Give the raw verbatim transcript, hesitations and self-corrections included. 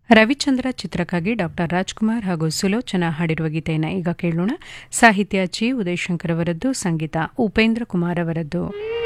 ರವಿಚಂದ್ರ ಚಿತ್ರಕ್ಕಾಗಿ ಡಾಕ್ಟರ್ ರಾಜ್ಕುಮಾರ್ ಹಾಗೂ ಸುಲೋಚನಾ ಹಾಡಿರುವ ಗೀತೆಯನ್ನು ಈಗ ಕೇಳೋಣ. ಸಾಹಿತ್ಯ ಜಿ ಉದಯಶಂಕರ್ ಅವರದ್ದು, ಸಂಗೀತ ಉಪೇಂದ್ರ ಕುಮಾರ್ ಅವರದ್ದು.